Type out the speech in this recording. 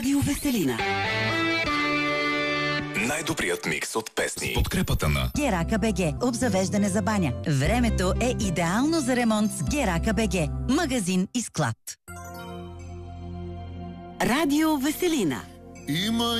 Радио Веселина. Най-добрият микс от песни. С подкрепата на Герака БГ. Обзавеждане за баня. Времето е идеално за ремонт с Герака БГ. Магазин и склад. Радио Веселина. Има